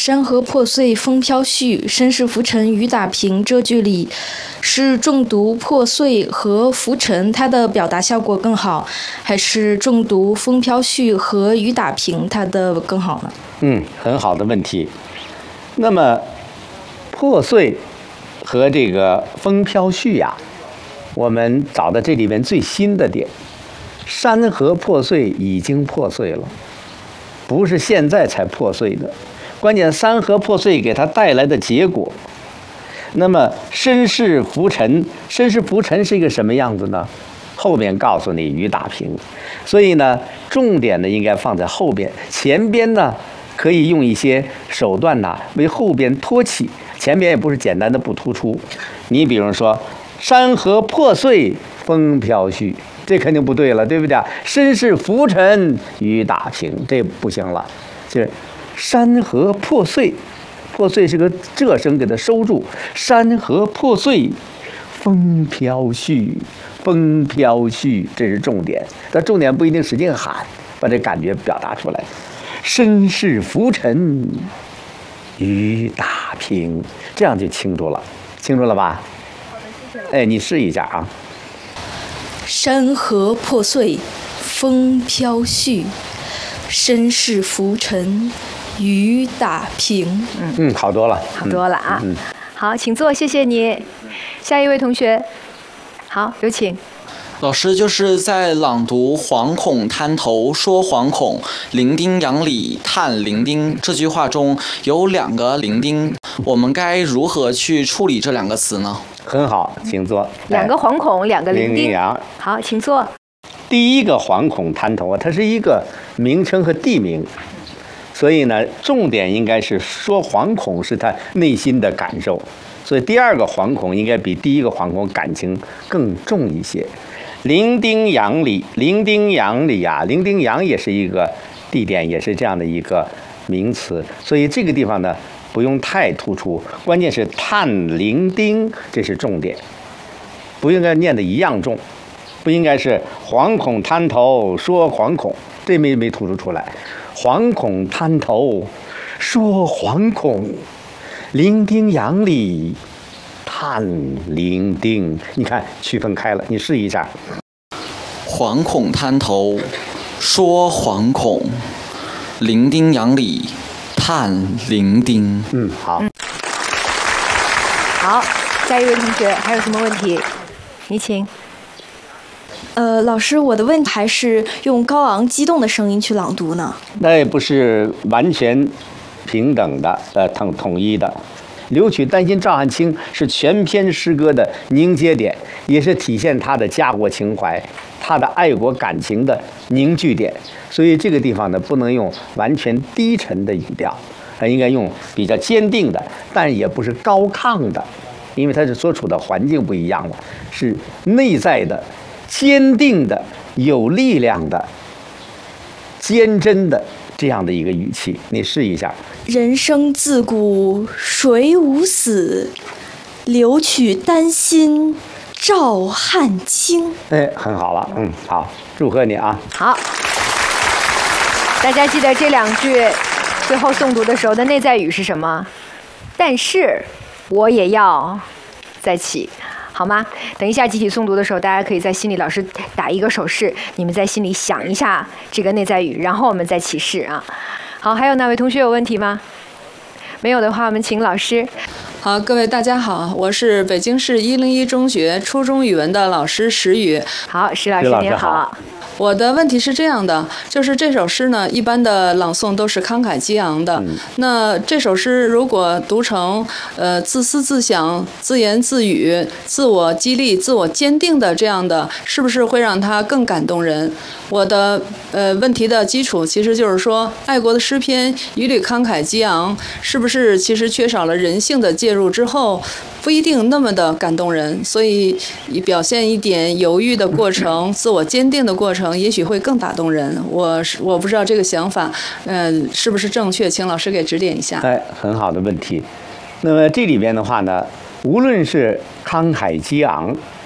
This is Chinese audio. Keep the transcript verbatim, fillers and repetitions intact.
山河破碎风飘絮，身世浮沉雨打萍这句里，是重读破碎和浮沉它的表达效果更好，还是重读风飘絮和雨打萍它的更好呢？ 嗯，很好的问题。那么破碎和这个风飘絮呀、啊，我们找到这里面最新的点，山河破碎已经破碎了，不是现在才破碎的。关键山河破碎给它带来的结果，那么身世浮沉，身世浮沉是一个什么样子呢？后面告诉你雨打萍，所以呢，重点呢应该放在后边，前边呢可以用一些手段呐为后边托起，前边也不是简单的不突出。你比如说山河破碎风飘絮，这肯定不对了，对不对？身世浮沉雨打萍，这不行了。就是山河破碎，破碎是个仄声，给它收住。山河破碎风飘絮，风飘絮，这是重点。但重点不一定使劲喊，把这感觉表达出来。身世浮沉雨打萍，这样就清楚了，清楚了吧？好的，谢谢。哎，你试一下啊。 山河破碎风飘絮，身世浮沉雨打萍。 嗯嗯，好多了， 好多了啊。 嗯， 好，请坐，谢谢你。下一位同学，好，有请。 老师就是在朗读“惶恐滩头说惶恐，伶仃杨里叹伶仃”这句话中有两个伶仃，我们该如何去处理这两个词呢？ 很好，请坐。 两个惶恐，两个伶仃。 杨， 好，请坐。 第一个惶恐滩头啊，它是一个名称和地名，所以呢，重点应该是说惶恐是他内心的感受，所以第二个惶恐应该比第一个惶恐感情更重一些。伶仃杨里，伶仃杨里呀，伶仃杨也是一个地点，也是这样的一个名词，所以这个地方呢不用太突出，关键是叹伶仃，这是重点，不应该念的一样重，不应该是惶恐滩头说惶恐，这没没突出出来，惶恐滩头说惶恐，伶仃杨里叹伶仃，你看区分开了，你试一下。 惶恐滩头说惶恐，伶仃杨里叹伶仃。 嗯，好。 嗯，好，下一位同学还有什么问题？你请。 呃，老师，我的问题还是用高昂激动的声音去朗读呢？ 那也不是完全平等的，呃，统统一的。留取丹心照汗青是全篇诗歌的凝结点，也是体现他的家国情怀、他的爱国感情的凝聚点。所以这个地方呢，不能用完全低沉的语调，还应该用比较坚定的，但也不是高亢的，因为他是所处的环境不一样了，是内在的、坚定的、有力量的、坚贞的这样的一个语气。你试一下。 人生自古谁无死，留取丹心照汗青。 哎，很好了，嗯，好，祝贺你啊！ 好，大家记得这两句最后诵读的时候的内在语是什么？但是我也要再起，好吗？等一下集体诵读的时候，大家可以在心里老师打一个手势，你们在心里想一下这个内在语，然后我们再起誓啊。好，还有哪位同学有问题吗？没有的话，我们请老师。 好，各位大家好，我是北京市一零一中学初中语文的老师石宇。 好，石老师您好。 我的问题是这样的，就是这首诗呢，一般的朗诵都是慷慨激昂的。嗯、那这首诗如果读成呃自思自想、自言自语、自我激励、自我坚定的这样的，是不是会让它更感动人？我的呃问题的基础其实就是说，爱国的诗篇一律慷慨激昂，是不是其实缺少了人性的介入之后，不一定那么的感动人？所以表现一点犹豫的过程、自我坚定的过程。也许会更打动人，我我不知道这个想法，嗯、呃，是不是正确？请老师给指点一下。 哎，很好的问题。那么这里边的话呢，无论是慷慨激昂，